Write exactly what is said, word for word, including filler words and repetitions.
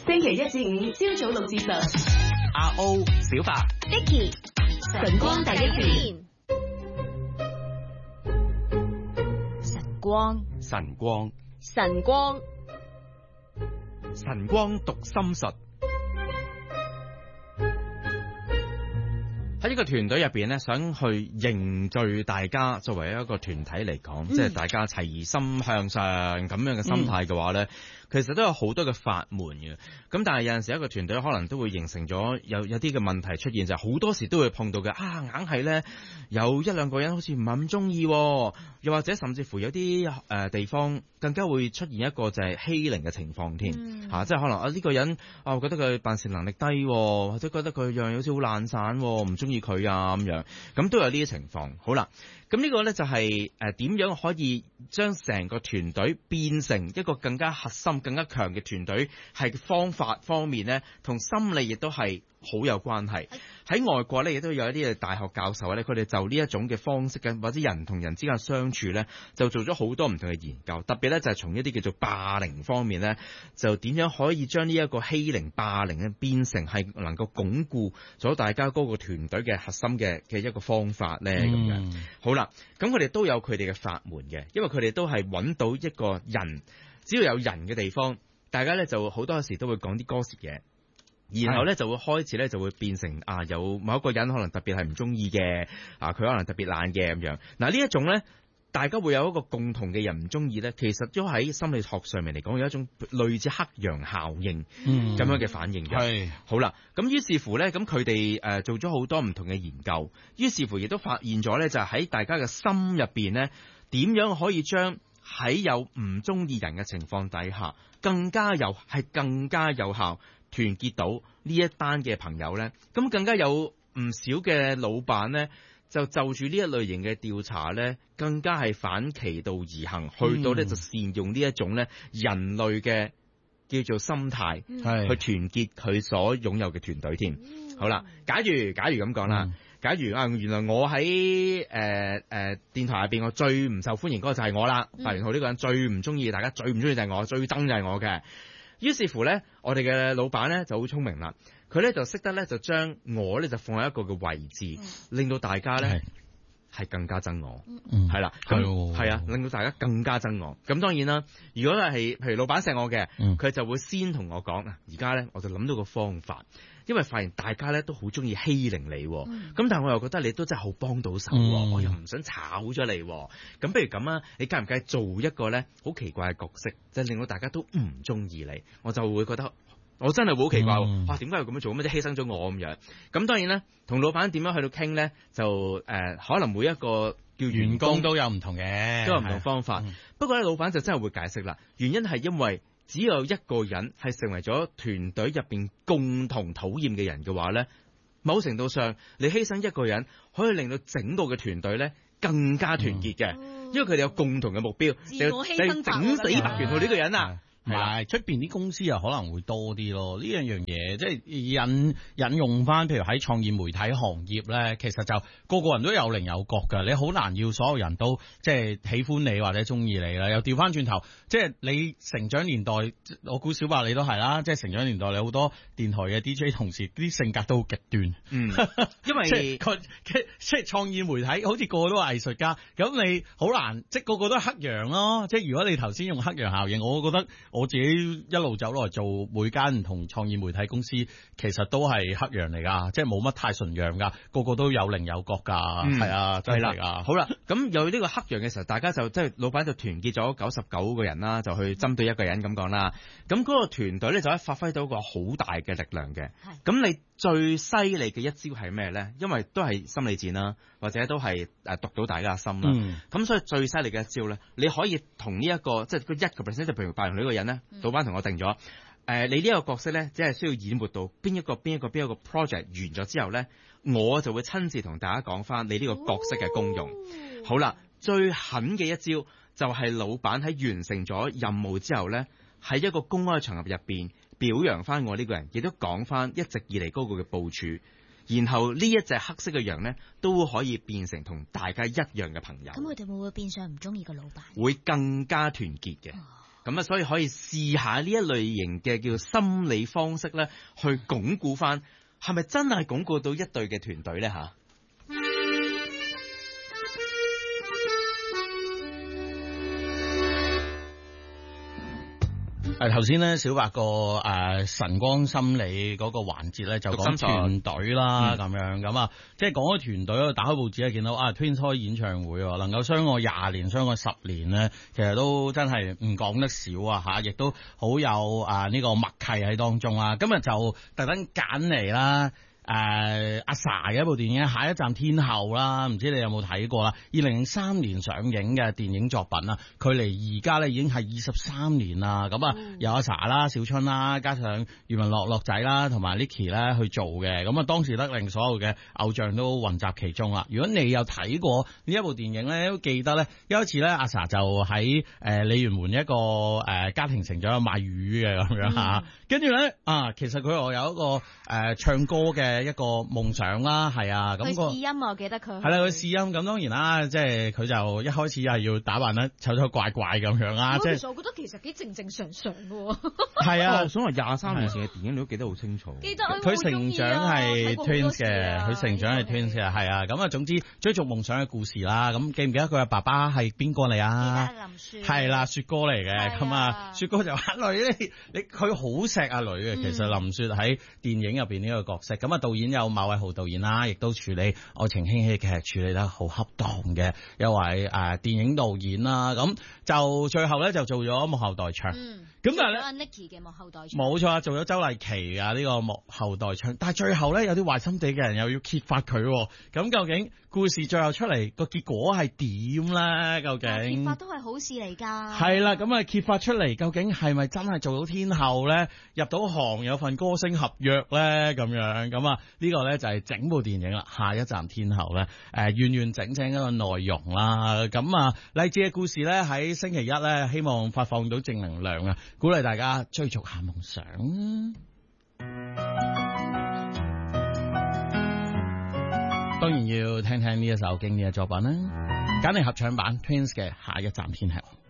星期一至五朝早六至十。 阿 O、小白、 Dicky、晨光第一線。晨光， 晨光， 晨光， 晨光讀心術。喺呢個團隊入邊咧，想去凝聚大家作為一個團體嚟講，嗯、即係大家齊心向上咁樣嘅心態嘅話咧。嗯其實都有好多嘅法門嘅，咁但係有陣時一個團隊可能都會形成咗有有啲嘅問題出現，就係、是、好多時都會碰到嘅啊，硬係咧有一兩個人好似唔係咁中意，又或者甚至乎有啲誒、呃、地方更加會出現一個就係欺凌嘅情況添，嚇、嗯啊，即係可能啊呢、這個人啊，我覺得佢辦事能力低，或者覺得佢樣好似好懶散，唔中意佢啊咁樣，咁都有呢啲情況。好啦。咁呢個呢，就係誒點樣可以將成個團隊變成一個更加核心、更加強嘅團隊，係方法方面呢，同心理亦都係好有關係。喺外國呢，亦都有一啲嘅大學教授咧，佢哋就呢一種嘅方式嘅，或者人同人之間相處呢，就做咗好多唔同嘅研究。特別呢，就係從一啲叫做霸凌方面呢，就點樣可以將呢一個欺凌、霸凌咧變成係能夠鞏固咗大家嗰個團隊嘅核心嘅嘅一個方法呢。咁樣、嗯、好。咁佢哋都有佢哋嘅法門嘅，因為佢哋都係揾到一個人，只要有人嘅地方，大家咧就好多時都會講啲歌詞嘅，然後咧就會開始咧就會變成啊有某一個人可能特別係唔中意嘅，啊佢可能特別懶嘅咁樣。嗱呢一種咧，大家會有一個共同嘅人唔中意咧，其實都喺心理學上面嚟講有一種類似黑羊效應咁樣嘅反應嘅。係、嗯、好啦，咁於是乎咧，咁佢哋誒做咗好多唔同嘅研究，於是乎亦都發現咗咧，就係喺大家嘅心入邊咧，點樣可以將喺有唔中意人嘅情況底下，更加有係更加有效團結到呢一班嘅朋友咧，咁更加有唔少嘅老闆咧。就就住呢一類型嘅調查咧，更加係反其道而行，去到咧就善用呢一種咧人類嘅叫做心態，嗯、去團結佢所擁有嘅團隊添。嗯、好啦，假如假如咁講啦，嗯、假如啊原來我喺誒誒電台入邊，我最唔受歡迎嗰個就係我啦，白元浩呢個人最唔中意，大家最唔中意就係我，最憎就係我嘅。於是乎咧，我哋嘅老闆咧就好聰明啦。佢咧就識得咧就將我咧就放喺一個嘅位置，嗯、令到大家咧係更加憎我，係啦、嗯，咁係啊，令到大家更加憎我。咁當然啦，如果係譬如老闆錫我嘅，佢、嗯、就會先同我講啊，而家咧我就諗到個方法，因為發現大家咧都好中意欺凌你，咁、嗯、但係我又覺得你都真係好幫到手，嗯、我又唔想炒咗你，咁不如咁啊，你介唔介意做一個咧好奇怪嘅角色，就係、令到大家都唔中意你，我就會覺得。我真係好奇怪，嗯、哇！點解要咁樣做？咁即係犧牲咗我咁樣。咁當然咧，同老闆點樣去到傾咧，就誒、呃、可能每一個叫員工，員工都有唔同嘅，都有唔同方法。嗯、不過咧，老闆就真係會解釋啦。原因係因為只有一個人係成為咗團隊入邊共同討厭嘅人嘅話咧，某程度上你犧牲一個人，可以令到整個嘅團隊咧更加團結嘅，嗯、因為佢哋有共同嘅目標， 自我犧牲整死白元浩呢個人啊！ 係啦，出邊啲公司又可能會多啲咯。呢樣樣嘢即係引引用翻，譬如喺創意媒體行業咧，其實就個個人都有稜有角㗎。你好難要所有人都即係喜歡你或者中意你啦。又調翻轉頭，即係你成長年代，我估小白你都係啦。即係成長年代，你好多電台嘅 D J 同事啲性格都好極端。嗯，因為即係即係創意媒體，好似個個都係藝術家，咁你好難，即係個個都係黑羊咯。即係如果你頭先用黑羊效應，我覺得。我自己一路走落嚟做每間唔同創意媒體公司，其實都係黑羊嚟噶，即係冇乜太純陽噶，個個都有棱有角噶，係、嗯、啊，真係噶。 好啦，咁有呢個黑羊嘅時候，大家就即係老闆就團結咗九十九個人啦，就去針對一個人咁講啦。咁嗰個團隊咧就可以發揮到一個好大嘅力量嘅。咁是你最犀利嘅一招係咩咧？因為都係心理戰啦，或者都係誒讀到大家嘅心啦。咁、嗯、所以最犀利嘅一招咧，你可以同呢一個即係個一個 percent，就譬如白羊呢個人咧，嗯、老闆同我定咗，誒、呃，你呢一個角色咧，只係需要演活到邊一個邊一個邊一個 project 完咗之後咧，我就會親自同大家講翻你呢個角色嘅功用。哦、好啦，最狠嘅一招就係老闆喺完成咗任務之後咧，喺一個公開場合入邊表揚翻我呢個人，亦都講翻一直以嚟嗰個嘅部署。然後呢一隻黑色嘅羊呢，都可以變成同大家一樣嘅朋友。 咁佢哋會唔會變相唔中意個老闆？ 會更加團結嘅。 咁啊，所以可以試下呢一類型嘅叫心理方式咧，去鞏固翻，係咪真係鞏固到一隊嘅團隊咧吓？ 誒頭先咧，小白個誒、呃、晨光心理嗰個環節咧，就講團隊啦咁、嗯、樣咁啊，即係講咗團隊，打開報紙咧見到啊 Twins 開演唱會喎，能夠相愛廿年，相愛十年咧，其實都真係唔講得少啊嚇，亦都好有啊呢、呢個默契喺當中啊。今日就特登揀嚟啦。誒、呃、阿 Sa 嘅一部電影《下一站天后》啦，唔知你有冇睇過啦？二零零三年上映嘅電影作品啦，距離而家咧已經係二十三年啦。咁啊，有阿 Sa 啦、小春啦，加上余文樂樂仔啦，同埋 Nicky 咧去做嘅。咁啊，當時得令所有嘅偶像都混雜其中啦。如果你有睇過呢一部電影咧，都記得咧，有一次咧，阿 Sa 就喺誒鯉魚門一個誒、呃、家庭成長賣魚嘅咁樣嚇，跟住咧啊，其實佢又有一個誒、呃、唱歌嘅一個夢想啦，係啊，咁、那個試音我記得佢係啦，佢試音咁當然啦，即係佢就一開始係要打扮得醜醜怪怪咁樣啦，即係。 其實我覺得其實幾正正常常嘅喎。 係啊， 我想話廿三年前嘅電影你都記得好清楚。 記得佢成長係 Twins 嘅，佢成長係 Twins 嘅，係啊，咁啊總之追逐夢想嘅故事啦。咁記唔記得佢嘅爸爸係邊個嚟啊？ 林雪。 係啦，雪哥嚟嘅，咁啊雪哥就話女咧，你佢好錫阿女嘅。其實林雪喺電影入邊呢個角色，咁啊導演有馬偉豪導演啦，亦都處理愛情輕喜劇處理得好恰當嘅一位誒、呃、電影導演啦。咁就最後咧就做咗幕後代唱。嗯咁但係咧，阿 Nicky 嘅幕後代唱冇錯啊，做咗周麗淇啊呢個幕後代唱，但係最後咧有啲壞心地嘅人又要揭發佢，咁究竟故事最後出嚟個結果係點咧？究竟揭發都係好事嚟㗎。係啦，咁啊揭發出嚟，究竟係咪真係做到天后咧？入到行有份歌星合約咧？咁樣咁啊呢個咧就係整部電影啦，下一站天后咧，誒、呃、完完整整一個內容啦。咁啊勵志嘅故事咧喺星期一咧，希望發放到正能量啊！鼓勵大家追逐下夢想。當然要聽聽呢一首經典嘅作品啦，簡寧合唱版 Twins 嘅下一站天后。